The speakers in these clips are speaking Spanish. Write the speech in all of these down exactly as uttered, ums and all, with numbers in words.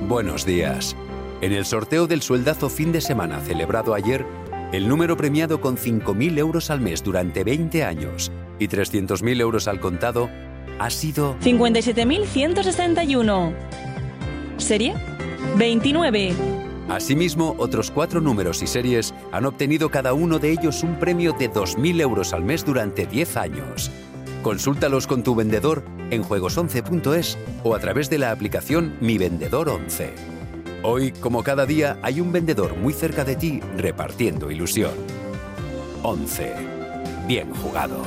Buenos días. En el sorteo del sueldazo fin de semana celebrado ayer, el número premiado con cinco mil euros al mes durante veinte años y trescientos mil euros al contado ha sido cincuenta y siete mil ciento sesenta y uno. ¿Serie? veintinueve. Asimismo, otros cuatro números y series han obtenido cada uno de ellos un premio de dos mil euros al mes durante diez años. Consúltalos con tu vendedor en juegos once punto es o a través de la aplicación Mi Vendedor once. Hoy, como cada día, hay un vendedor muy cerca de ti repartiendo ilusión. once. Bien jugado.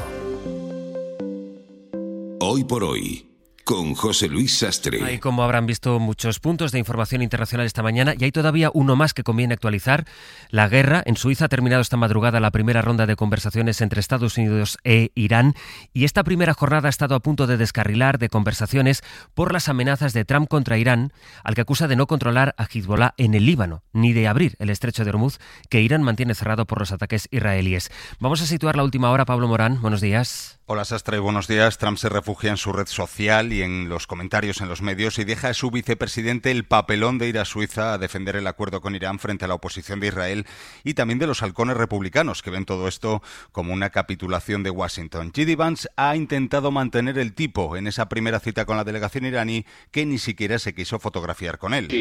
Hoy por hoy, con José Luis Sastre. Hay, como habrán visto, muchos puntos de información internacional esta mañana y hay todavía uno más que conviene actualizar. La guerra en Suiza ha terminado esta madrugada la primera ronda de conversaciones entre Estados Unidos e Irán y esta primera jornada ha estado a punto de descarrilar de conversaciones por las amenazas de Trump contra Irán, al que acusa de no controlar a Hezbollah en el Líbano, ni de abrir el estrecho de Hormuz, que Irán mantiene cerrado por los ataques israelíes. Vamos a situar la última hora. Pablo Morán, buenos días. Hola Sastre, buenos días. Trump se refugia en su red social y en los comentarios en los medios y deja a su vicepresidente el papelón de ir a Suiza a defender el acuerdo con Irán frente a la oposición de Israel y también de los halcones republicanos, que ven todo esto como una capitulación de Washington. J D Vance ha intentado mantener el tipo en esa primera cita con la delegación iraní, que ni siquiera se quiso fotografiar con él.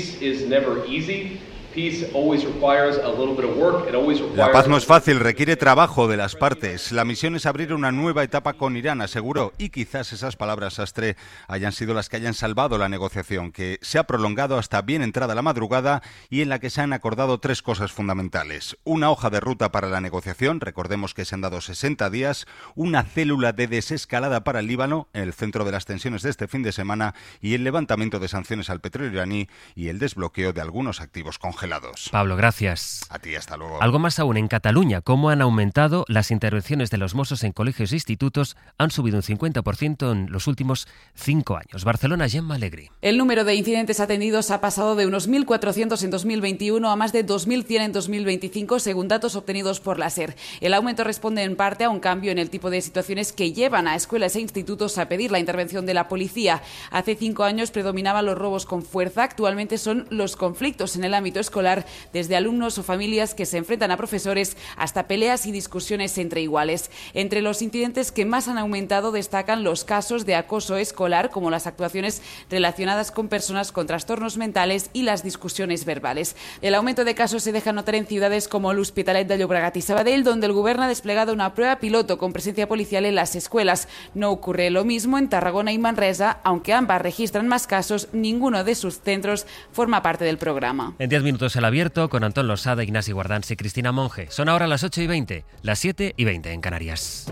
La paz no es fácil, requiere trabajo de las partes. La misión es abrir una nueva etapa con Irán, aseguró, y quizás esas palabras, Sastre, hayan sido las que hayan salvado la negociación, que se ha prolongado hasta bien entrada la madrugada y en la que se han acordado tres cosas fundamentales. Una hoja de ruta para la negociación, recordemos que se han dado sesenta días, una célula de desescalada para el Líbano, en el centro de las tensiones de este fin de semana, y el levantamiento de sanciones al petróleo iraní y el desbloqueo de algunos activos congelados. Pablo, gracias. A ti, hasta luego. Algo más aún, en Cataluña, cómo han aumentado las intervenciones de los Mossos en colegios e institutos, han subido un cincuenta por ciento en los últimos cinco años. Barcelona, Gemma Alegri. El número de incidentes atendidos ha pasado de unos mil cuatrocientos en dos mil veintiuno a más de dos mil cien en dos mil veinticinco, según datos obtenidos por la SER. El aumento responde en parte a un cambio en el tipo de situaciones que llevan a escuelas e institutos a pedir la intervención de la policía. Hace cinco años predominaban los robos con fuerza, actualmente son los conflictos en el ámbito escolar, desde alumnos o familias que se enfrentan a profesores hasta peleas y discusiones entre iguales. Entre los incidentes que más han aumentado destacan los casos de acoso escolar, como las actuaciones relacionadas con personas con trastornos mentales y las discusiones verbales. El aumento de casos se deja notar en ciudades como l'Hospitalet de Llobregat y Sabadell, donde el Gobierno ha desplegado una prueba piloto con presencia policial en las escuelas. No ocurre lo mismo en Tarragona y Manresa, aunque ambas registran más casos, ninguno de sus centros forma parte del programa. En diez minutos el abierto con Antón Losada, Ignasi Guardans y Cristina Monge. Son ahora las ocho y veinte, las siete y veinte en Canarias.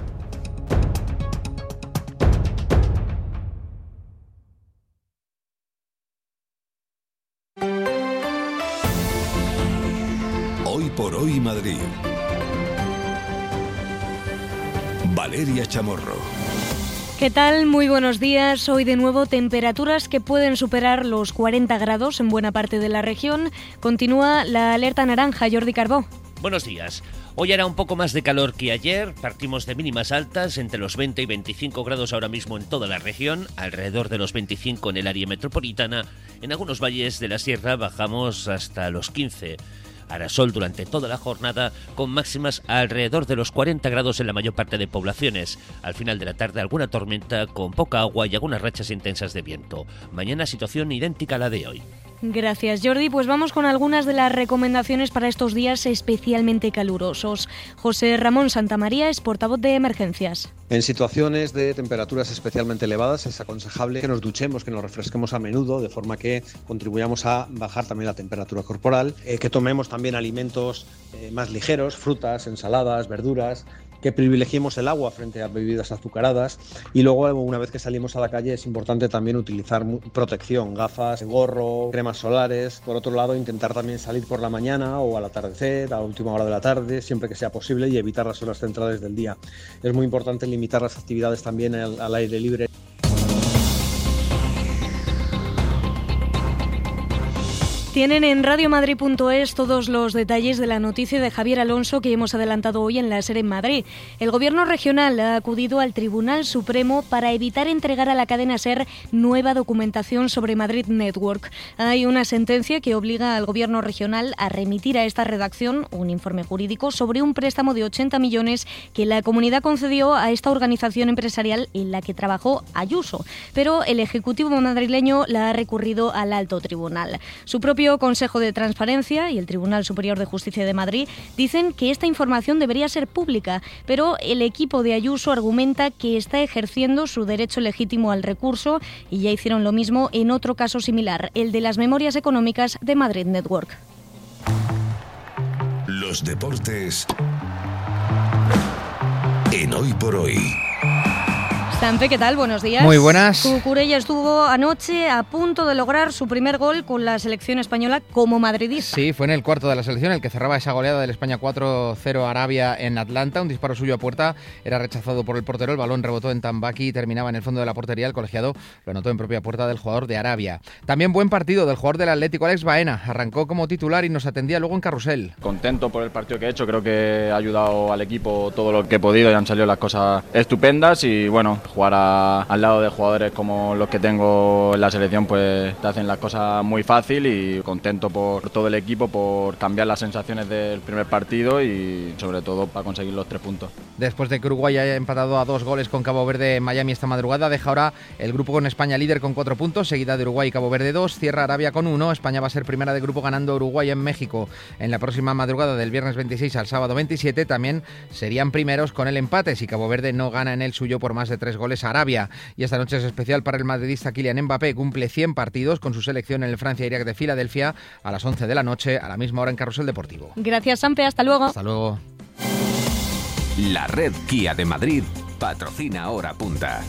Hoy por hoy Madrid. Valeria Chamorro. ¿Qué tal? Muy buenos días. Hoy de nuevo temperaturas que pueden superar los cuarenta grados en buena parte de la región. Continúa la alerta naranja. Jordi Carbó. Buenos días. Hoy hará un poco más de calor que ayer, partimos de mínimas altas entre los veinte y veinticinco grados ahora mismo en toda la región, alrededor de los veinticinco en el área metropolitana. En algunos valles de la sierra bajamos hasta los quince. Hará sol durante toda la jornada, con máximas alrededor de los cuarenta grados en la mayor parte de poblaciones. Al final de la tarde alguna tormenta con poca agua y algunas rachas intensas de viento. Mañana situación idéntica a la de hoy. Gracias, Jordi. Pues vamos con algunas de las recomendaciones para estos días especialmente calurosos. José Ramón Santamaría es portavoz de Emergencias. En situaciones de temperaturas especialmente elevadas es aconsejable que nos duchemos, que nos refresquemos a menudo, de forma que contribuyamos a bajar también la temperatura corporal, eh, que tomemos también alimentos eh, más ligeros, frutas, ensaladas, verduras, que privilegiemos el agua frente a bebidas azucaradas y luego una vez que salimos a la calle es importante también utilizar protección, gafas, gorro, cremas solares. Por otro lado, intentar también salir por la mañana o al atardecer, a la última hora de la tarde, siempre que sea posible, y evitar las horas centrales del día. Es muy importante limitar las actividades también al, al aire libre. Tienen en radio madrid punto es todos los detalles de la noticia de Javier Alonso que hemos adelantado hoy en la SER en Madrid. El Gobierno regional ha acudido al Tribunal Supremo para evitar entregar a la cadena SER nueva documentación sobre Madrid Network. Hay una sentencia que obliga al Gobierno regional a remitir a esta redacción un informe jurídico sobre un préstamo de ochenta millones que la comunidad concedió a esta organización empresarial en la que trabajó Ayuso. Pero el Ejecutivo madrileño la ha recurrido al Alto Tribunal. Su propio Consejo de Transparencia y el Tribunal Superior de Justicia de Madrid dicen que esta información debería ser pública, pero el equipo de Ayuso argumenta que está ejerciendo su derecho legítimo al recurso y ya hicieron lo mismo en otro caso similar, el de las memorias económicas de Madrid Network. Los deportes en Hoy por Hoy. Sampe, ¿qué tal? Buenos días. Muy buenas. Cucurella estuvo anoche a punto de lograr su primer gol con la selección española como madridista. Sí, fue en el cuarto de la selección el que cerraba esa goleada del España cuatro cero a Arabia en Atlanta. Un disparo suyo a puerta era rechazado por el portero. El balón rebotó en Tambaqui y terminaba en el fondo de la portería. El colegiado lo anotó en propia puerta del jugador de Arabia. También buen partido del jugador del Atlético, Alex Baena. Arrancó como titular y nos atendía luego en carrusel. Contento por el partido que he hecho. Creo que ha ayudado al equipo todo lo que he podido y han salido las cosas estupendas. Y bueno, jugar a al lado de jugadores como los que tengo en la selección, pues te hacen las cosas muy fácil y contento por todo el equipo, por cambiar las sensaciones del primer partido y sobre todo para conseguir los tres puntos. Después de que Uruguay haya empatado a dos goles con Cabo Verde en Miami esta madrugada, deja ahora el grupo con España líder con cuatro puntos, seguida de Uruguay y Cabo Verde dos, cierra Arabia con uno. España va a ser primera de grupo ganando a Uruguay en México. En la próxima madrugada del viernes veintiséis al sábado veintisiete también serían primeros con el empate si Cabo Verde no gana en el suyo por más de tres goles a Arabia. Y esta noche es especial para el madridista Kylian Mbappé, cumple cien partidos con su selección en el Francia-Irak de Filadelfia a las once de la noche, a la misma hora en Carrusel Deportivo. Gracias, Sampe, hasta luego. Hasta luego. La red Kia de Madrid patrocina Hora Punta.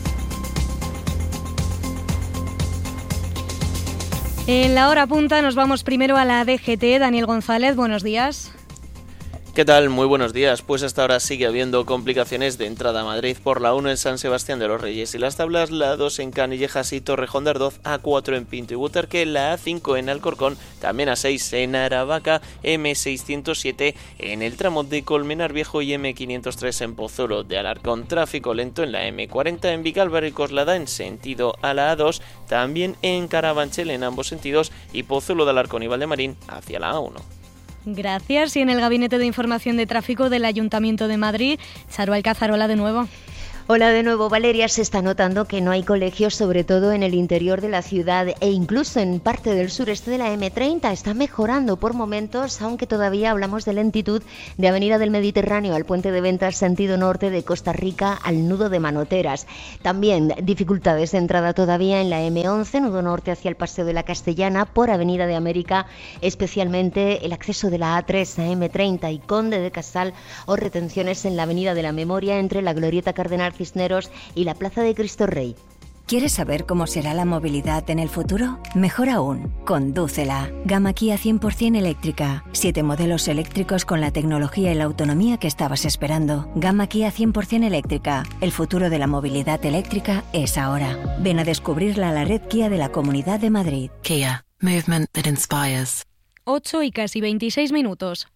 En la hora punta nos vamos primero a la D G T. Daniel González, buenos días. ¿Qué tal? Muy buenos días. Pues hasta ahora sigue habiendo complicaciones de entrada a Madrid por la uno en San Sebastián de los Reyes y las Tablas, la dos en Canillejas y Torrejón de Ardoz, A cuatro en Pinto y Butarque, la A cinco en Alcorcón, también A seis en Aravaca, eme seiscientos siete en el tramo de Colmenar Viejo y eme quinientos tres en Pozuelo de Alarcón. Tráfico lento en la eme cuarenta en Vicálvaro y Coslada en sentido a la A dos, también en Carabanchel en ambos sentidos y Pozuelo de Alarcón y Valdemarín hacia la A uno. Gracias. Y en el Gabinete de Información de Tráfico del Ayuntamiento de Madrid, Charo Alcázar, hola de nuevo. Hola de nuevo, Valeria. Se está notando que no hay colegios, sobre todo en el interior de la ciudad e incluso en parte del sureste de la eme treinta. Está mejorando por momentos, aunque todavía hablamos de lentitud de Avenida del Mediterráneo al Puente de Ventas sentido norte de Costa Rica al nudo de Manoteras. También dificultades de entrada todavía en la eme once, nudo norte hacia el Paseo de la Castellana por Avenida de América, especialmente el acceso de la A tres a eme treinta y Conde de Casal, o retenciones en la Avenida de la Memoria entre la Glorieta Cardenal Cisneros y la Plaza de Cristo Rey. ¿Quieres saber cómo será la movilidad en el futuro? Mejor aún, condúcela. Gama Kia cien por ciento eléctrica. Siete modelos eléctricos con la tecnología y la autonomía que estabas esperando. Gama Kia cien por ciento eléctrica. El futuro de la movilidad eléctrica es ahora. Ven a descubrirla a la red Kia de la Comunidad de Madrid. Kia. Movement that inspires. ocho y casi veintiséis minutos.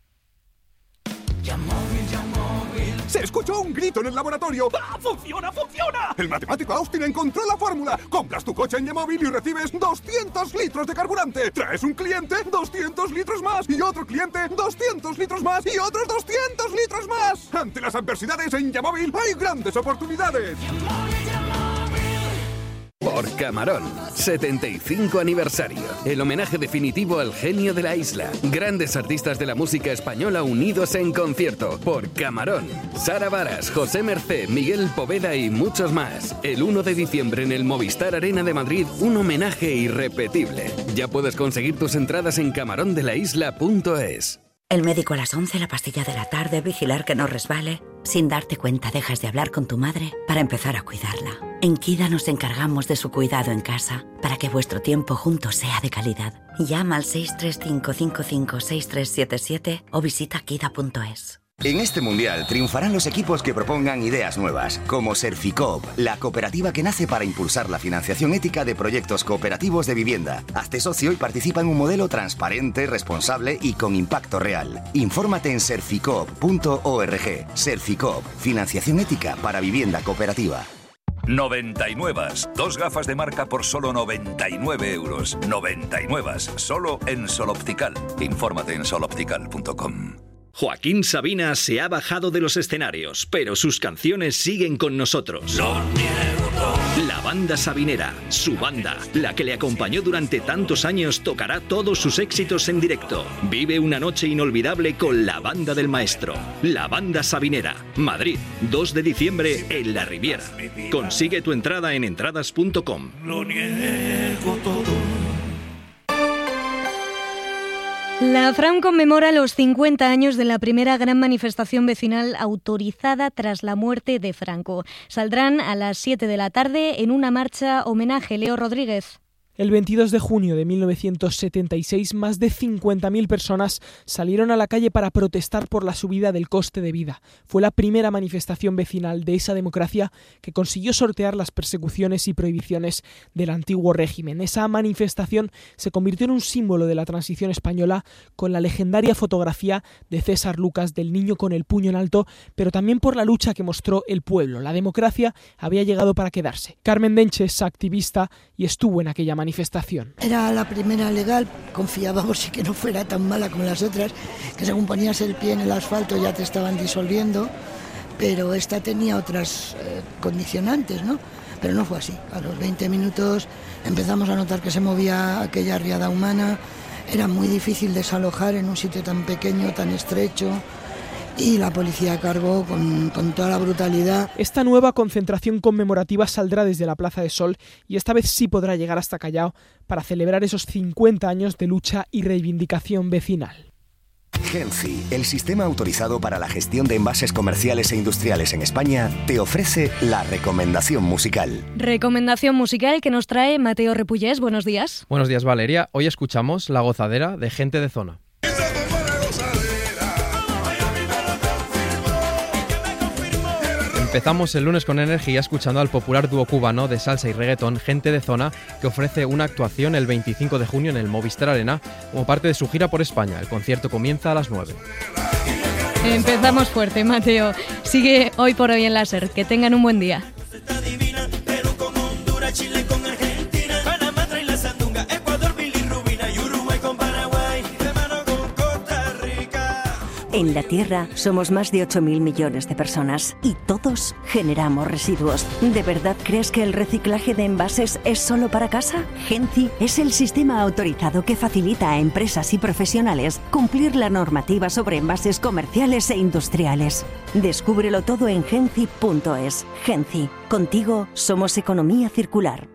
Se escuchó un grito en el laboratorio. ¡Ah, funciona, funciona! El matemático Austin encontró la fórmula. Compras tu coche en Yamóvil y recibes doscientos litros de carburante. Traes un cliente, doscientos litros más. Y otro cliente, doscientos litros más. Y otros doscientos litros más. Ante las adversidades en Yamóvil hay grandes oportunidades. Por Camarón, setenta y cinco aniversario. El homenaje definitivo al genio de la isla. Grandes artistas de la música española unidos en concierto. Por Camarón. Sara Varas, José Mercé, Miguel Poveda y muchos más. El uno de diciembre en el Movistar Arena de Madrid, un homenaje irrepetible. Ya puedes conseguir tus entradas en camarón de la isla punto es. El médico a las once, la pastilla de la tarde, vigilar que no resbale. Sin darte cuenta dejas de hablar con tu madre para empezar a cuidarla. En Kida nos encargamos de su cuidado en casa para que vuestro tiempo juntos sea de calidad. Llama al seis tres cinco cinco cinco seis tres siete siete o visita kida punto es. En este mundial triunfarán los equipos que propongan ideas nuevas, como Serficoop, la cooperativa que nace para impulsar la financiación ética de proyectos cooperativos de vivienda. Hazte socio y participa en un modelo transparente, responsable y con impacto real. Infórmate en serficoop punto org. Serficoop, financiación ética para vivienda cooperativa. noventa y nueve. Dos gafas de marca por solo noventa y nueve euros. noventa y nueve. Solo en Sol Optical. Infórmate en sol optical punto com. Joaquín Sabina se ha bajado de los escenarios, pero sus canciones siguen con nosotros. La banda sabinera, su banda, la que le acompañó durante tantos años, tocará todos sus éxitos en directo. Vive una noche inolvidable con la banda del maestro. La banda sabinera, Madrid, dos de diciembre en La Riviera. Consigue tu entrada en entradas punto com. Lo niego todo. La Fran conmemora los cincuenta años de la primera gran manifestación vecinal autorizada tras la muerte de Franco. Saldrán a las siete de la tarde en una marcha homenaje. Leo Rodríguez. El veintidós de junio de mil novecientos setenta y seis, más de cincuenta mil personas salieron a la calle para protestar por la subida del coste de vida. Fue la primera manifestación vecinal de esa democracia que consiguió sortear las persecuciones y prohibiciones del antiguo régimen. Esa manifestación se convirtió en un símbolo de la transición española, con la legendaria fotografía de César Lucas del niño con el puño en alto, pero también por la lucha que mostró el pueblo. La democracia había llegado para quedarse. Carmen Denches, activista, y estuvo en aquella manifestación. manifestación. Era la primera legal, confiábamos en que no fuera tan mala como las otras, que según ponías el pie en el asfalto ya te estaban disolviendo, pero esta tenía otras eh, condicionantes, ¿no? Pero no fue así. A los veinte minutos empezamos a notar que se movía aquella riada humana, era muy difícil desalojar en un sitio tan pequeño, tan estrecho, y la policía cargó con, con toda la brutalidad. Esta nueva concentración conmemorativa saldrá desde la Plaza de Sol y esta vez sí podrá llegar hasta Callao para celebrar esos cincuenta años de lucha y reivindicación vecinal. Genci, el sistema autorizado para la gestión de envases comerciales e industriales en España, te ofrece la recomendación musical. Recomendación musical que nos trae Mateo Repullés. Buenos días. Buenos días, Valeria. Hoy escuchamos La Gozadera de Gente de Zona. Empezamos el lunes con energía escuchando al popular dúo cubano de salsa y reggaetón Gente de Zona, que ofrece una actuación el veinticinco de junio en el Movistar Arena como parte de su gira por España. El concierto comienza a las nueve. Empezamos fuerte, Mateo. Sigue Hoy por Hoy en la SER. Que tengan un buen día. En la Tierra somos más de ocho mil millones de personas y todos generamos residuos. ¿De verdad crees que el reciclaje de envases es solo para casa? Genci es el sistema autorizado que facilita a empresas y profesionales cumplir la normativa sobre envases comerciales e industriales. Descúbrelo todo en genci punto es. Genci, contigo somos economía circular.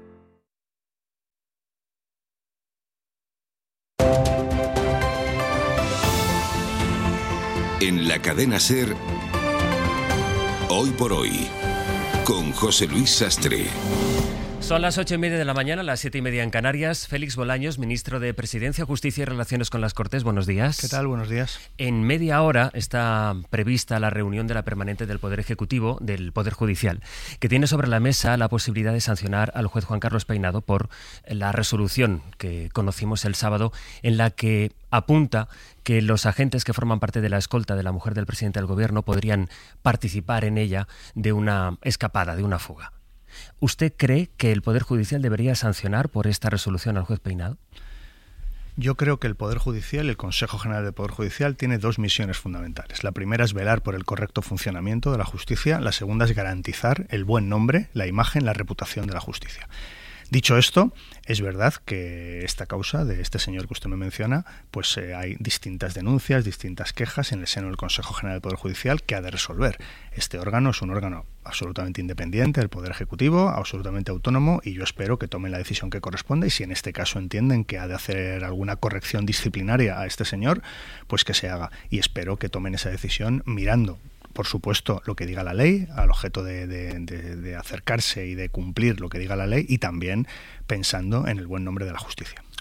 En la cadena SER, Hoy por Hoy, con José Luis Sastre. Son las ocho y media de la mañana, las siete y media en Canarias. Félix Bolaños, ministro de Presidencia, Justicia y Relaciones con las Cortes. Buenos días. ¿Qué tal? Buenos días. En media hora está prevista la reunión de la permanente del Poder Ejecutivo, del Poder Judicial, que tiene sobre la mesa la posibilidad de sancionar al juez Juan Carlos Peinado por la resolución que conocimos el sábado, en la que apunta que los agentes que forman parte de la escolta de la mujer del presidente del Gobierno podrían participar en ella de una escapada, de una fuga. ¿Usted cree que el Poder Judicial debería sancionar por esta resolución al juez Peinado? Yo creo que el Poder Judicial y el Consejo General del Poder Judicial tiene dos misiones fundamentales. La primera es velar por el correcto funcionamiento de la justicia, la segunda es garantizar el buen nombre, la imagen, la reputación de la justicia. Dicho esto, es verdad que esta causa de este señor que usted me menciona, pues eh, hay distintas denuncias, distintas quejas en el seno del Consejo General del Poder Judicial que ha de resolver. Este órgano es un órgano absolutamente independiente del Poder Ejecutivo, absolutamente autónomo, y yo espero que tomen la decisión que corresponda, y si en este caso entienden que ha de hacer alguna corrección disciplinaria a este señor, pues que se haga. Y espero que tomen esa decisión mirando, por supuesto, lo que diga la ley, al objeto de, de, de, de acercarse y de cumplir lo que diga la ley, y también pensando en el buen nombre de la justicia.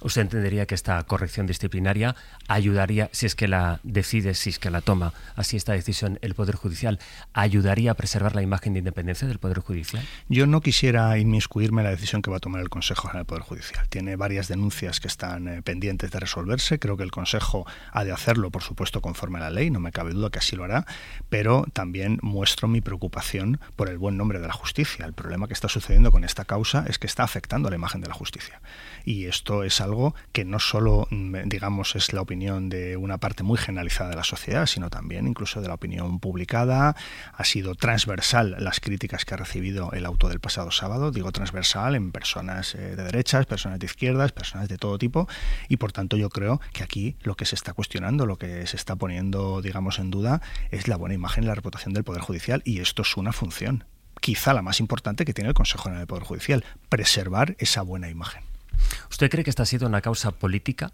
¿Usted entendería que esta corrección disciplinaria ayudaría, si es que la decide, si es que la toma así esta decisión el Poder Judicial, ayudaría a preservar la imagen de independencia del Poder Judicial? Yo no quisiera inmiscuirme en la decisión que va a tomar el Consejo General del Poder Judicial. Tiene varias denuncias que están eh, pendientes de resolverse. Creo que el Consejo ha de hacerlo, por supuesto, conforme a la ley, no me cabe duda que así lo hará, pero también muestro mi preocupación por el buen nombre de la justicia. El problema que está sucediendo con esta causa es que está afectando a la imagen de la justicia. Y esto es algo algo que no solo, digamos, es la opinión de una parte muy generalizada de la sociedad, sino también incluso de la opinión publicada. Ha sido transversal las críticas que ha recibido el auto del pasado sábado, digo transversal en personas de derechas, personas de izquierdas, personas de todo tipo, y por tanto yo creo que aquí lo que se está cuestionando, lo que se está poniendo, digamos, en duda es la buena imagen y la reputación del Poder Judicial, y esto es una función, quizá la más importante que tiene el Consejo General del Poder Judicial, preservar esa buena imagen. ¿Usted cree que esta ha sido una causa política?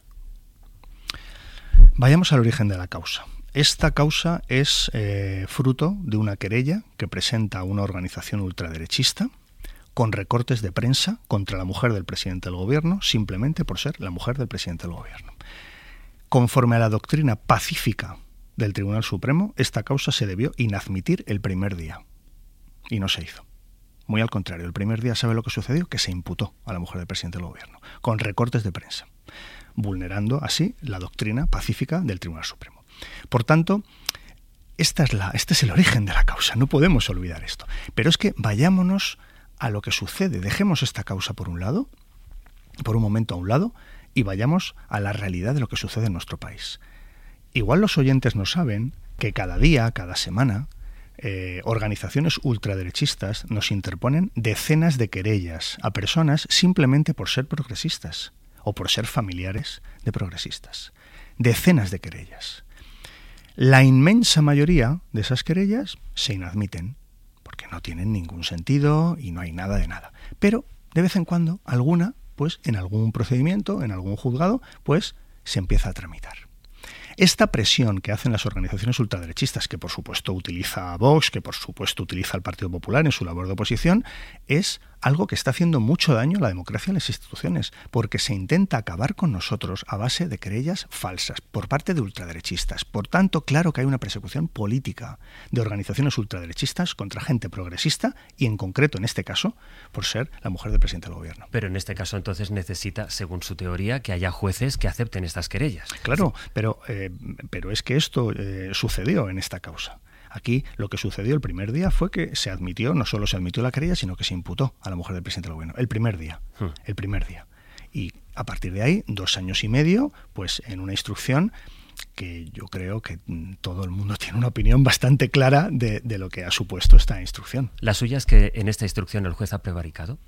Vayamos al origen de la causa. Esta causa es eh, fruto de una querella que presenta una organización ultraderechista con recortes de prensa contra la mujer del presidente del gobierno, simplemente por ser la mujer del presidente del gobierno. Conforme a la doctrina pacífica del Tribunal Supremo, esta causa se debió inadmitir el primer día. Y no se hizo. Muy al contrario, el primer día, ¿sabe lo que sucedió? Que se imputó a la mujer del presidente del gobierno, con recortes de prensa, vulnerando así la doctrina pacífica del Tribunal Supremo. Por tanto, esta es la, este es el origen de la causa, no podemos olvidar esto. Pero es que vayámonos a lo que sucede, dejemos esta causa por un lado, por un momento a un lado, y vayamos a la realidad de lo que sucede en nuestro país. Igual los oyentes no saben que cada día, cada semana, Eh, organizaciones ultraderechistas nos interponen decenas de querellas a personas simplemente por ser progresistas o por ser familiares de progresistas. Decenas de querellas. La inmensa mayoría de esas querellas se inadmiten porque no tienen ningún sentido y no hay nada de nada. Pero de vez en cuando alguna, pues en algún procedimiento, en algún juzgado, pues se empieza a tramitar. Esta presión que hacen las organizaciones ultraderechistas, que por supuesto utiliza a Vox, que por supuesto utiliza al Partido Popular en su labor de oposición, es algo que está haciendo mucho daño a la democracia y a las instituciones, porque se intenta acabar con nosotros a base de querellas falsas por parte de ultraderechistas. Por tanto, claro que hay una persecución política de organizaciones ultraderechistas contra gente progresista y en concreto, en este caso, por ser la mujer del presidente del gobierno. Pero en este caso entonces necesita, según su teoría, que haya jueces que acepten estas querellas. Claro, pero, eh, pero es que esto eh, sucedió en esta causa. Aquí lo que sucedió el primer día fue que se admitió, no solo se admitió la querella, sino que se imputó a la mujer del presidente del gobierno. El primer día, hmm. el primer día. Y a partir de ahí, dos años y medio, pues en una instrucción que yo creo que todo el mundo tiene una opinión bastante clara de, de lo que ha supuesto esta instrucción. ¿La suya es que en esta instrucción el juez ha prevaricado?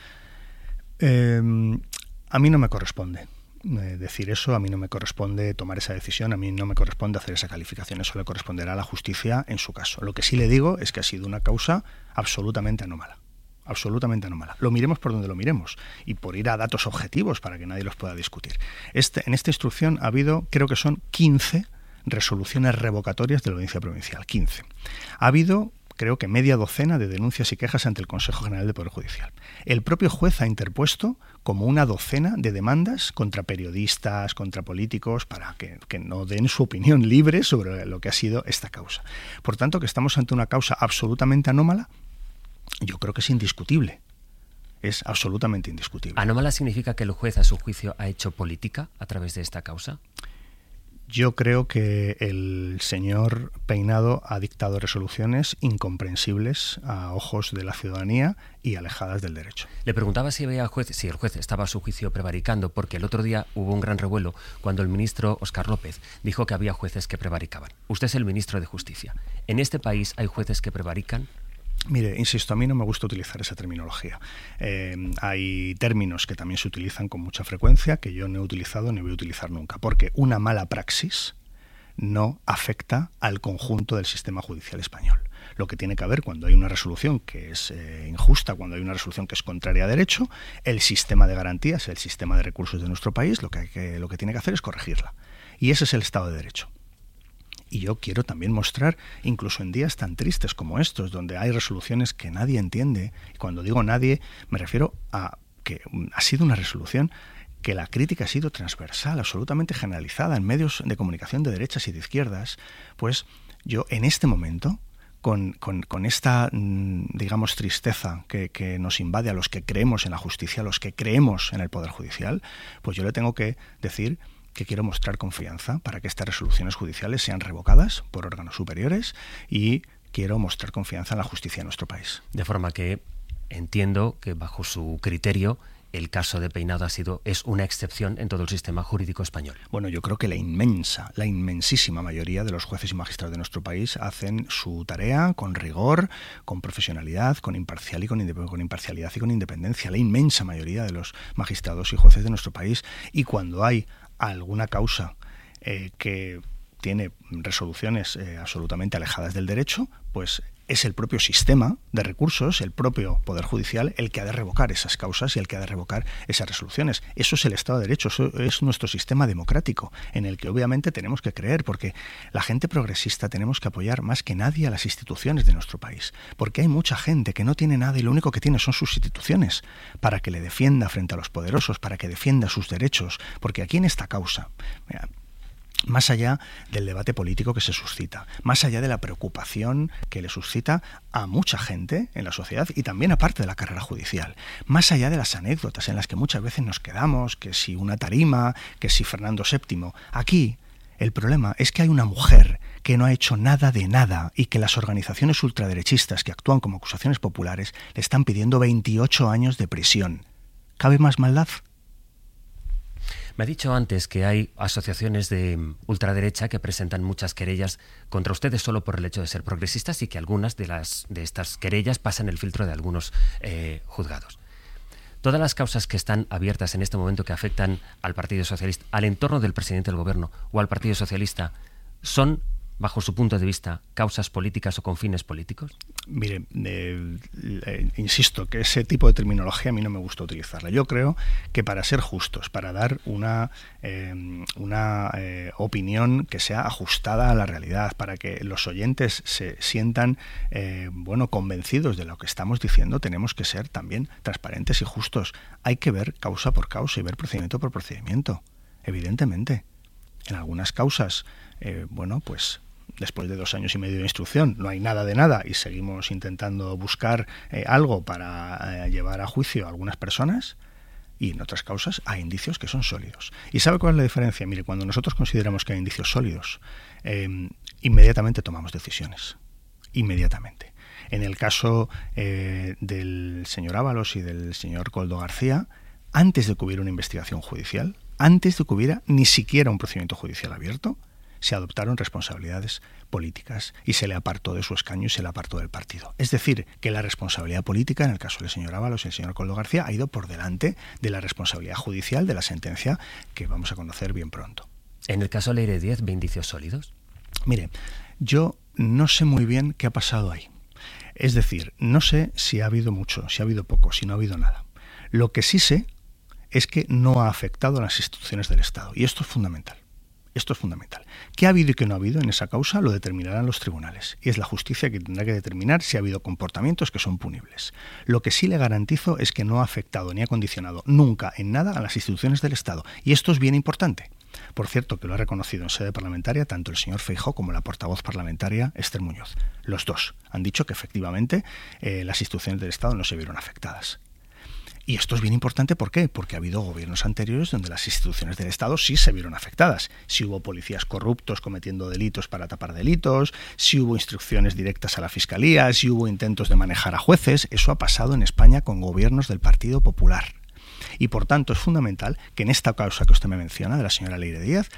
Eh, a mí no me corresponde. Decir eso, a mí no me corresponde tomar esa decisión, a mí no me corresponde hacer esa calificación, eso le corresponderá a la justicia en su caso. Lo que sí le digo es que ha sido una causa absolutamente anómala, absolutamente anómala. Lo miremos por donde lo miremos y por ir a datos objetivos para que nadie los pueda discutir. Este, en esta instrucción ha habido, creo que son quince resoluciones revocatorias de la Audiencia Provincial, quince. Ha habido creo que media docena de denuncias y quejas ante el Consejo General del Poder Judicial. El propio juez ha interpuesto como una docena de demandas contra periodistas, contra políticos, para que, que no den su opinión libre sobre lo que ha sido esta causa. Por tanto, que estamos ante una causa absolutamente anómala, yo creo que es indiscutible. Es absolutamente indiscutible. ¿Anómala significa que el juez, a su juicio, ha hecho política a través de esta causa? Yo creo que el señor Peinado ha dictado resoluciones incomprensibles a ojos de la ciudadanía y alejadas del derecho. Le preguntaba si había juez, si el juez estaba a su juicio prevaricando, porque el otro día hubo un gran revuelo cuando el ministro Óscar López dijo que había jueces que prevaricaban. Usted es el ministro de Justicia. ¿En este país hay jueces que prevarican? Mire, insisto, a mí no me gusta utilizar esa terminología. Eh, hay términos que también se utilizan con mucha frecuencia que yo no he utilizado ni voy a utilizar nunca, porque una mala praxis no afecta al conjunto del sistema judicial español. Lo que tiene que haber cuando hay una resolución que es eh, injusta, cuando hay una resolución que es contraria a derecho, el sistema de garantías, el sistema de recursos de nuestro país, lo que, hay que, lo que tiene que hacer es corregirla. Y ese es el Estado de Derecho. Y yo quiero también mostrar, incluso en días tan tristes como estos, donde hay resoluciones que nadie entiende, y cuando digo nadie, me refiero a que ha sido una resolución que la crítica ha sido transversal, absolutamente generalizada en medios de comunicación de derechas y de izquierdas, pues yo en este momento, con, con, con esta, digamos, tristeza que, que nos invade a los que creemos en la justicia, a los que creemos en el Poder Judicial, pues yo le tengo que decir que quiero mostrar confianza para que estas resoluciones judiciales sean revocadas por órganos superiores y quiero mostrar confianza en la justicia de nuestro país. De forma que entiendo que bajo su criterio el caso de Peinado ha sido, es una excepción en todo el sistema jurídico español. Bueno, yo creo que la inmensa, la inmensísima mayoría de los jueces y magistrados de nuestro país hacen su tarea con rigor, con profesionalidad, con, imparcial y con, con imparcialidad y con independencia. La inmensa mayoría de los magistrados y jueces de nuestro país. Y cuando hay alguna causa eh, que tiene resoluciones eh, absolutamente alejadas del derecho, pues es el propio sistema de recursos, el propio Poder Judicial, el que ha de revocar esas causas y el que ha de revocar esas resoluciones. Eso es el Estado de Derecho, eso es nuestro sistema democrático, en el que obviamente tenemos que creer, porque la gente progresista tenemos que apoyar más que nadie a las instituciones de nuestro país, porque hay mucha gente que no tiene nada y lo único que tiene son sus instituciones, para que le defienda frente a los poderosos, para que defienda sus derechos, porque aquí en esta causa, mira, más allá del debate político que se suscita, más allá de la preocupación que le suscita a mucha gente en la sociedad y también aparte de la carrera judicial, más allá de las anécdotas en las que muchas veces nos quedamos, que si una tarima, que si Fernando séptimo, aquí el problema es que hay una mujer que no ha hecho nada de nada y que las organizaciones ultraderechistas que actúan como acusaciones populares le están pidiendo veintiocho años de prisión. ¿Cabe más maldad? Me ha dicho antes que hay asociaciones de ultraderecha que presentan muchas querellas contra ustedes solo por el hecho de ser progresistas y que algunas de las de estas querellas pasan el filtro de algunos eh, juzgados. Todas las causas que están abiertas en este momento que afectan al Partido Socialista, al entorno del presidente del Gobierno o al Partido Socialista, son, bajo su punto de vista, causas políticas o con fines políticos? Mire, eh, eh, insisto que ese tipo de terminología a mí no me gusta utilizarla. Yo creo que para ser justos, para dar una, eh, una eh, opinión que sea ajustada a la realidad, para que los oyentes se sientan eh, bueno, convencidos de lo que estamos diciendo, tenemos que ser también transparentes y justos. Hay que ver causa por causa y ver procedimiento por procedimiento, evidentemente. En algunas causas, eh, bueno, pues después de dos años y medio de instrucción no hay nada de nada y seguimos intentando buscar eh, algo para eh, llevar a juicio a algunas personas, y en otras causas hay indicios que son sólidos. ¿Y sabe cuál es la diferencia? Mire, cuando nosotros consideramos que hay indicios sólidos, eh, inmediatamente tomamos decisiones. Inmediatamente. En el caso eh, del señor Ábalos y del señor Koldo García, antes de que hubiera una investigación judicial, antes de que hubiera ni siquiera un procedimiento judicial abierto, se adoptaron responsabilidades políticas y se le apartó de su escaño y se le apartó del partido. Es decir, que la responsabilidad política, en el caso del señor Ábalos y el señor Koldo García, ha ido por delante de la responsabilidad judicial de la sentencia que vamos a conocer bien pronto. En el caso Leire Díez, ¿ve indicios sólidos? Mire, yo no sé muy bien qué ha pasado ahí. Es decir, no sé si ha habido mucho, si ha habido poco, si no ha habido nada. Lo que sí sé es que no ha afectado a las instituciones del Estado, y esto es fundamental. Esto es fundamental. ¿Qué ha habido y qué no ha habido en esa causa? Lo determinarán los tribunales. Y es la justicia que tendrá que determinar si ha habido comportamientos que son punibles. Lo que sí le garantizo es que no ha afectado ni ha condicionado nunca en nada a las instituciones del Estado. Y esto es bien importante. Por cierto, que lo ha reconocido en sede parlamentaria tanto el señor Feijóo como la portavoz parlamentaria Esther Muñoz. Los dos han dicho que efectivamente eh, las instituciones del Estado no se vieron afectadas. Y esto es bien importante, ¿por qué? Porque ha habido gobiernos anteriores donde las instituciones del Estado sí se vieron afectadas. Si hubo policías corruptos cometiendo delitos para tapar delitos, si hubo instrucciones directas a la Fiscalía, si hubo intentos de manejar a jueces, eso ha pasado en España con gobiernos del Partido Popular. Y por tanto es fundamental que en esta causa que usted me menciona, de la señora Leire Díez,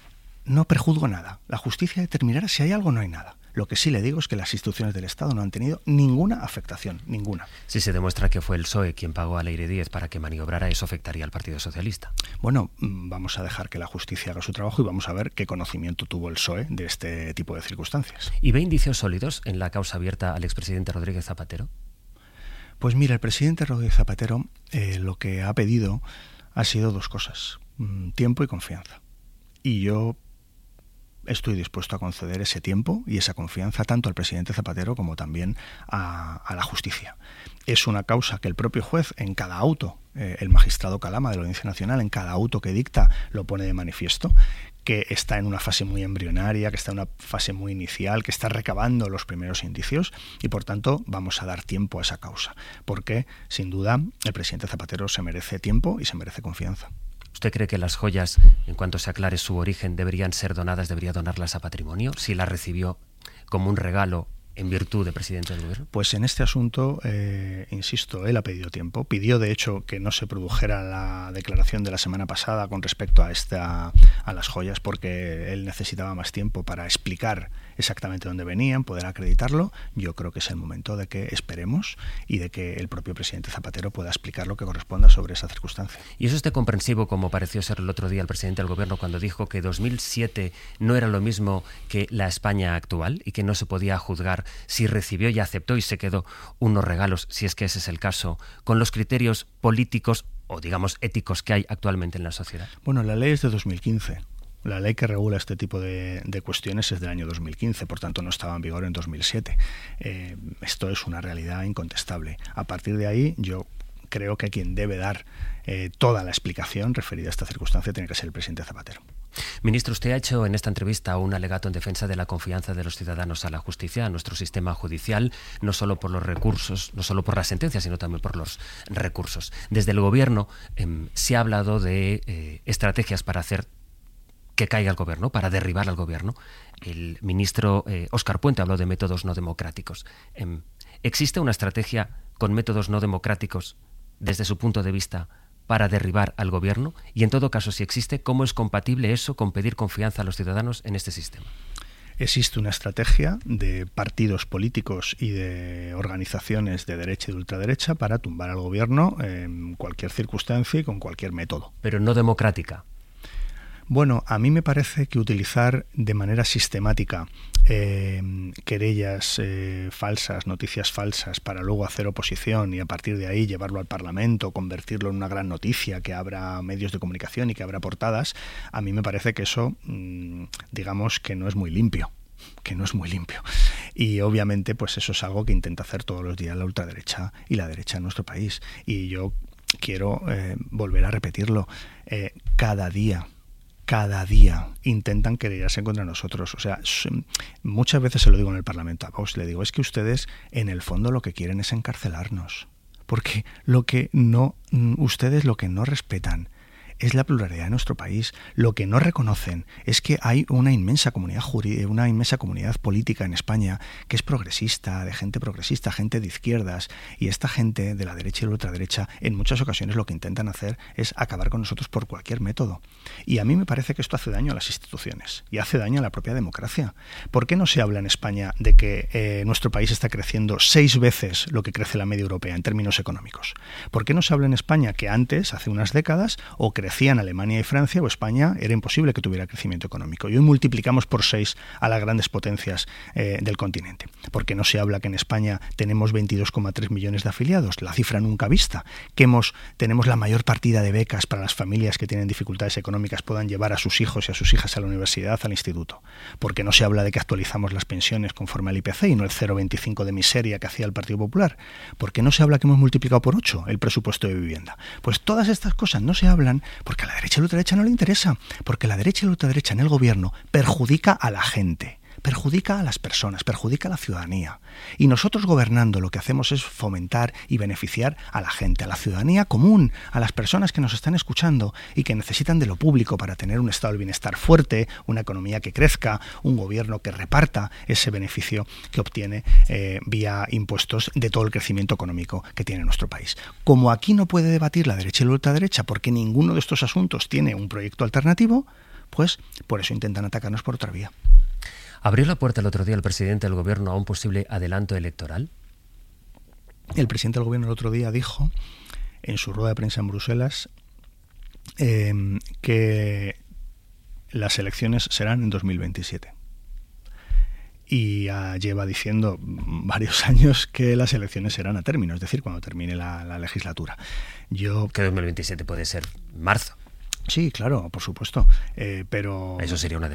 no prejuzgo nada. La justicia determinará si hay algo o no hay nada. Lo que sí le digo es que las instituciones del Estado no han tenido ninguna afectación, ninguna. Si se demuestra que fue el P S O E quien pagó a Leire Díez para que maniobrara, ¿eso afectaría al Partido Socialista? Bueno, vamos a dejar que la justicia haga su trabajo y vamos a ver qué conocimiento tuvo el P S O E de este tipo de circunstancias. ¿Y ve indicios sólidos en la causa abierta al expresidente Rodríguez Zapatero? Pues mira, el presidente Rodríguez Zapatero eh, lo que ha pedido ha sido dos cosas, tiempo y confianza. Y yo estoy dispuesto a conceder ese tiempo y esa confianza tanto al presidente Zapatero como también a, a la justicia. Es una causa que el propio juez en cada auto, eh, el magistrado Calama de la Audiencia Nacional, en cada auto que dicta lo pone de manifiesto, que está en una fase muy embrionaria, que está en una fase muy inicial, que está recabando los primeros indicios y por tanto vamos a dar tiempo a esa causa, porque sin duda el presidente Zapatero se merece tiempo y se merece confianza. ¿Usted cree que las joyas, en cuanto se aclare su origen, deberían ser donadas, debería donarlas a patrimonio, si las recibió como un regalo en virtud de presidente del gobierno? Pues en este asunto, eh, insisto, él ha pedido tiempo. Pidió, de hecho, que no se produjera la declaración de la semana pasada con respecto a, esta, a las joyas, porque él necesitaba más tiempo para explicar exactamente dónde venían, poder acreditarlo. Yo creo que es el momento de que esperemos y de que el propio presidente Zapatero pueda explicar lo que corresponda sobre esa circunstancia. ¿Y es usted comprensivo, como pareció ser el otro día el presidente del gobierno, cuando dijo que dos mil siete no era lo mismo que la España actual y que no se podía juzgar si recibió y aceptó y se quedó unos regalos, si es que ese es el caso, con los criterios políticos o, digamos, éticos que hay actualmente en la sociedad? Bueno, la ley es de dos mil quince. La ley que regula este tipo de, de cuestiones es del año dos mil quince, por tanto no estaba en vigor en dos mil siete. Eh, esto es una realidad incontestable. A partir de ahí, yo creo que quien debe dar eh, toda la explicación referida a esta circunstancia tiene que ser el presidente Zapatero. Ministro, usted ha hecho en esta entrevista un alegato en defensa de la confianza de los ciudadanos a la justicia, a nuestro sistema judicial, no solo por los recursos, no solo por las sentencias, sino también por los recursos. Desde el gobierno eh, se ha hablado de eh, estrategias para hacer que caiga el gobierno, para derribar al gobierno. El ministro eh, Óscar Puente habló de métodos no democráticos. Eh, ¿Existe una estrategia con métodos no democráticos, desde su punto de vista, para derribar al gobierno? Y en todo caso, si existe, ¿cómo es compatible eso con pedir confianza a los ciudadanos en este sistema? Existe una estrategia de partidos políticos y de organizaciones de derecha y de ultraderecha para tumbar al gobierno en cualquier circunstancia y con cualquier método. Pero no democrática. Bueno, a mí me parece que utilizar de manera sistemática eh, querellas eh, falsas, noticias falsas, para luego hacer oposición y a partir de ahí llevarlo al Parlamento, convertirlo en una gran noticia, que abra medios de comunicación y que abra portadas, a mí me parece que eso, mmm, digamos, que no es muy limpio. que no es muy limpio. Y obviamente pues eso es algo que intenta hacer todos los días la ultraderecha y la derecha en nuestro país. Y yo quiero eh, volver a repetirlo. Eh, cada día Cada día intentan querellarse contra nosotros. O sea, muchas veces se lo digo en el Parlamento a Vox, le digo, es que ustedes en el fondo lo que quieren es encarcelarnos. Porque lo que no, ustedes lo que no respetan es la pluralidad de nuestro país. Lo que no reconocen es que hay una inmensa comunidad jurídica, una inmensa comunidad política en España que es progresista, de gente progresista, gente de izquierdas, y esta gente de la derecha y la ultraderecha en muchas ocasiones lo que intentan hacer es acabar con nosotros por cualquier método. Y a mí me parece que esto hace daño a las instituciones y hace daño a la propia democracia. ¿Por qué no se habla en España de que eh, nuestro país está creciendo seis veces lo que crece la media europea en términos económicos? ¿Por qué no se habla en España que antes, hace unas décadas, o crecía en Alemania y Francia o España, era imposible que tuviera crecimiento económico? Y hoy multiplicamos por seis a las grandes potencias eh, del continente. ¿Por qué no se habla que en España tenemos veintidós coma tres millones de afiliados, la cifra nunca vista? Que hemos, tenemos la mayor partida de becas para las familias que tienen dificultades económicas puedan llevar a sus hijos y a sus hijas a la universidad, al instituto. ¿Por qué no se habla de que actualizamos las pensiones conforme al I P C y no el cero coma veinticinco de miseria que hacía el Partido Popular? ¿Por qué no se habla que hemos multiplicado por ocho el presupuesto de vivienda? Pues todas estas cosas no se hablan porque a la derecha y la ultraderecha no le interesa, porque la derecha y la ultraderecha en el gobierno perjudica a la gente, perjudica a las personas, perjudica a la ciudadanía. Y nosotros gobernando lo que hacemos es fomentar y beneficiar a la gente, a la ciudadanía común, a las personas que nos están escuchando y que necesitan de lo público para tener un estado del bienestar fuerte, una economía que crezca, un gobierno que reparta ese beneficio que obtiene eh, vía impuestos de todo el crecimiento económico que tiene nuestro país. Como aquí no puede debatir la derecha y la ultraderecha porque ninguno de estos asuntos tiene un proyecto alternativo, pues por eso intentan atacarnos por otra vía. ¿Abrió la puerta el otro día el presidente del gobierno a un posible adelanto electoral? El presidente del gobierno el otro día dijo, en su rueda de prensa en Bruselas, eh, que las elecciones serán en dos mil veintisiete. Y ya lleva diciendo varios años que las elecciones serán a término, es decir, cuando termine la, la legislatura. Yo que dos mil veintisiete puede ser marzo. Sí, claro, por supuesto. Eh, pero eso sería un adelanto.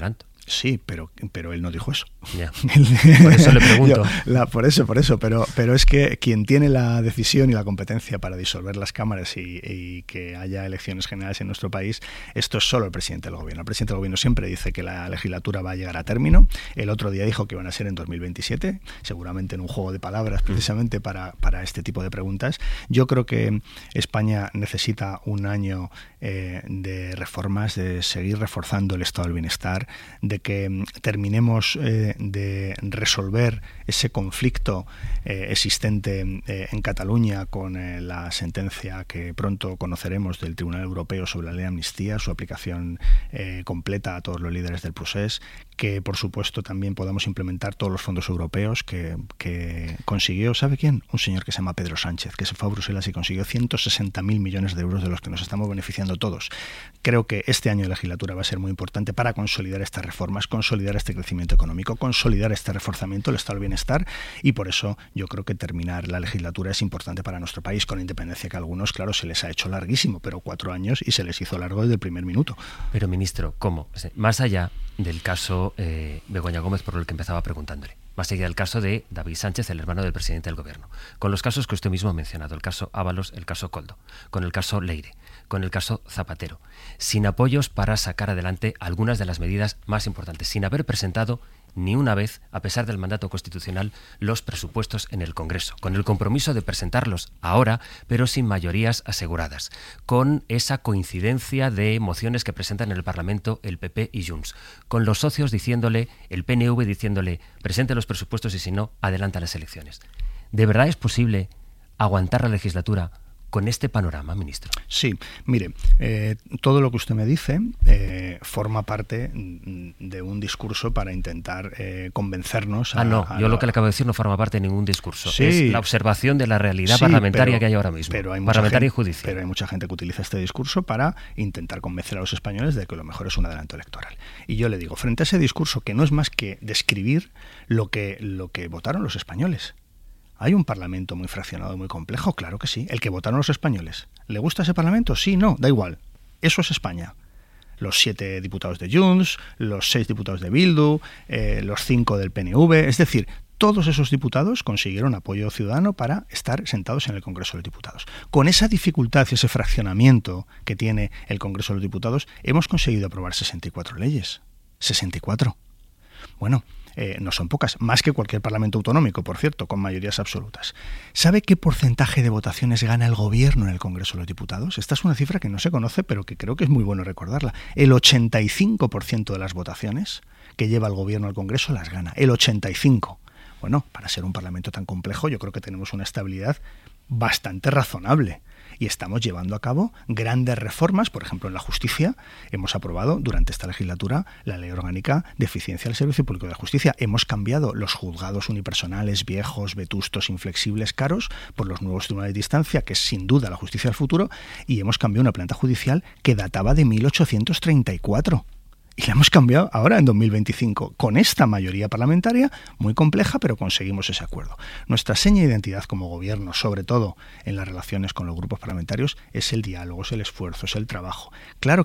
Sí, pero, pero él no dijo eso. Yeah. Por eso le pregunto. Yo, la, por eso, por eso. Pero, pero es que quien tiene la decisión y la competencia para disolver las cámaras y, y que haya elecciones generales en nuestro país, esto es solo el presidente del gobierno. El presidente del gobierno siempre dice que la legislatura va a llegar a término. El otro día dijo que van a ser en dos mil veintisiete, seguramente en un juego de palabras precisamente para, para este tipo de preguntas. Yo creo que España necesita un año eh, de reformas, de seguir reforzando el estado del bienestar, de que terminemos eh, de resolver ese conflicto eh, existente eh, en Cataluña con eh, la sentencia que pronto conoceremos del Tribunal Europeo sobre la ley de amnistía, su aplicación eh, completa a todos los líderes del procés, que por supuesto también podamos implementar todos los fondos europeos que, que consiguió, ¿sabe quién? Un señor que se llama Pedro Sánchez, que se fue a Bruselas y consiguió ciento sesenta mil millones de euros de los que nos estamos beneficiando todos. Creo que este año de legislatura va a ser muy importante para consolidar estas reformas, consolidar este crecimiento económico, consolidar este reforzamiento del estado del bienestar, y por eso yo creo que terminar la legislatura es importante para nuestro país, con independencia que a algunos, claro, se les ha hecho larguísimo, pero cuatro años y se les hizo largo desde el primer minuto. Pero, ministro, ¿cómo? Más allá del caso eh, Begoña Gómez, por el que empezaba preguntándole, más allá del caso de David Sánchez, el hermano del presidente del gobierno, con los casos que usted mismo ha mencionado, el caso Ábalos, el caso Koldo, con el caso Leire, con el caso Zapatero, sin apoyos para sacar adelante algunas de las medidas más importantes, sin haber presentado ni una vez, a pesar del mandato constitucional, los presupuestos en el Congreso, con el compromiso de presentarlos ahora, pero sin mayorías aseguradas, con esa coincidencia de mociones que presentan en el Parlamento el P P y Junts, con los socios diciéndole, el P N V diciéndole, presente los presupuestos y si no, adelanta las elecciones. ¿De verdad es posible aguantar la legislatura con este panorama, ministro? Sí, mire, eh, todo lo que usted me dice eh, forma parte de un discurso para intentar eh, convencernos a... Ah, no, a yo la... lo que le acabo de decir no forma parte de ningún discurso. Sí, es la observación de la realidad sí, parlamentaria pero, que hay ahora mismo, pero hay mucha parlamentaria gente, y judicial. Pero hay mucha gente que utiliza este discurso para intentar convencer a los españoles de que lo mejor es un adelanto electoral. Y yo le digo, frente a ese discurso que no es más que describir lo que, lo que votaron los españoles. ¿Hay un parlamento muy fraccionado, muy complejo? Claro que sí. El que votaron los españoles. ¿Le gusta ese parlamento? Sí, no, da igual. Eso es España. Los siete diputados de Junts, los seis diputados de Bildu, eh, los cinco del P N V. Es decir, todos esos diputados consiguieron apoyo ciudadano para estar sentados en el Congreso de los Diputados. Con esa dificultad y ese fraccionamiento que tiene el Congreso de los Diputados, hemos conseguido aprobar sesenta y cuatro leyes. sesenta y cuatro. Bueno, Eh, no son pocas, más que cualquier parlamento autonómico, por cierto, con mayorías absolutas. ¿Sabe qué porcentaje de votaciones gana el gobierno en el Congreso de los Diputados? Esta es una cifra que no se conoce, pero que creo que es muy bueno recordarla. El ochenta y cinco por ciento de las votaciones que lleva el gobierno al Congreso las gana. El ochenta y cinco por ciento. Bueno, para ser un parlamento tan complejo, yo creo que tenemos una estabilidad bastante razonable. Y estamos llevando a cabo grandes reformas, por ejemplo, en la justicia. Hemos aprobado durante esta legislatura la Ley Orgánica de Eficiencia del Servicio Público de Justicia. Hemos cambiado los juzgados unipersonales, viejos, vetustos, inflexibles, caros, por los nuevos tribunales de instancia, que es sin duda la justicia del futuro, y hemos cambiado una planta judicial que databa de mil ochocientos treinta y cuatro. Y la hemos cambiado ahora en dos mil veinticinco, con esta mayoría parlamentaria, muy compleja, pero conseguimos ese acuerdo. Nuestra seña de identidad como gobierno, sobre todo en las relaciones con los grupos parlamentarios, es el diálogo, es el esfuerzo, es el trabajo. Claro